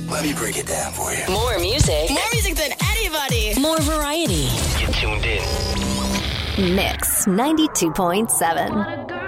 Let me break it down for you. More music. More music than anybody. More variety. You're tuned in. Mix 92.7.